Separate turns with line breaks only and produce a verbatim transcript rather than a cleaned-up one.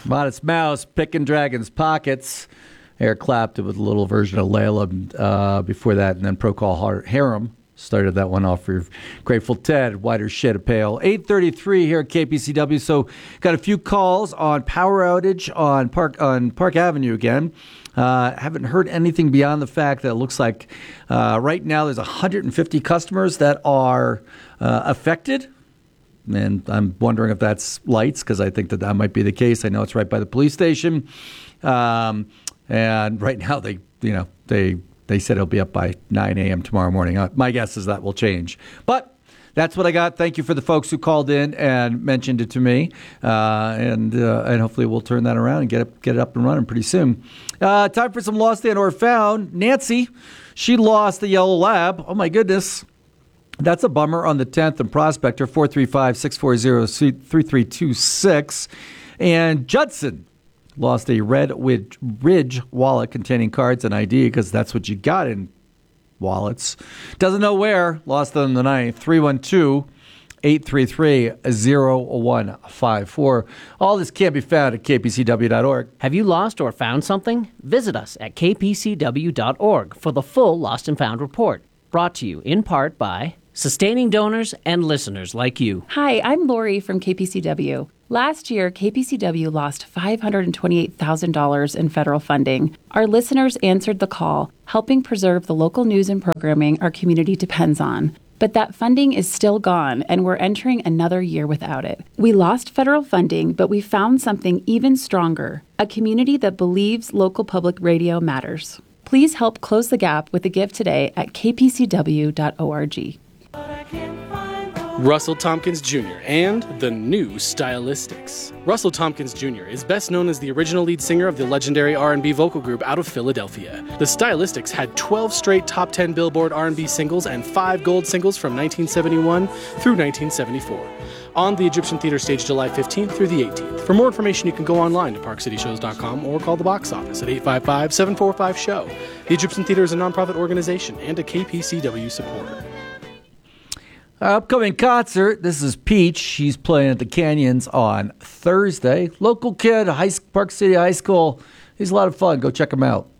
Modest Mouse, Picking Dragon's Pockets. Eric Clapton with a little version of Layla uh, before that, and then Procol Harum started that one off for Grateful Dead, Whiter Shade of Pale. eight thirty-three here at K P C W. So got a few calls on power outage on Park on Park Avenue again. Uh, haven't heard anything beyond the fact that it looks like uh, right now there's one hundred fifty customers that are uh, affected. And I'm wondering if that's lights, because I think that that might be the case. I know it's right by the police station. Um, and right now they, you know, they they said it'll be up by nine a.m. tomorrow morning. Uh, my guess is that will change. But that's what I got. Thank you for the folks who called in and mentioned it to me. Uh, and uh, and hopefully we'll turn that around and get it, get it up and running pretty soon. Uh, time for some Lost and or Found. Nancy, she lost the yellow lab. Oh, my goodness. That's a bummer on the tenth and Prospector, four three five, six four zero, three three two six. And Judson lost a Red Ridge wallet containing cards and I D, because that's what you got in wallets. Doesn't know where. Lost them the ninth. three one two, eight three three, zero one five four. All this can be found at k p c w dot org.
Have you lost or found something? Visit us at k p c w dot org for the full Lost and Found report. Brought to you in part by sustaining donors and listeners like you.
Hi, I'm Lori from K P C W. Last year, K P C W lost five hundred twenty-eight thousand dollars in federal funding. Our listeners answered the call, helping preserve the local news and programming our community depends on. But that funding is still gone, and we're entering another year without it. We lost federal funding, but we found something even stronger, a community that believes local public radio matters. Please help close the gap with a gift today at k p c w dot org.
Russell Tompkins Junior and the new Stylistics. Russell Tompkins Junior is best known as the original lead singer of the legendary R and B vocal group out of Philadelphia. The Stylistics had twelve straight top ten Billboard R and B singles and five gold singles from nineteen seventy-one through nineteen seventy-four. On the Egyptian Theater stage July fifteenth through the eighteenth. For more information, you can go online to park city shows dot com or call the box office at eight five five, seven four five, show. The Egyptian Theater is a nonprofit organization and a K P C W supporter.
Upcoming concert, this is Peach. She's playing at the Canyons on Thursday. Local kid, high, Park City High School. He's a lot of fun. Go check him out.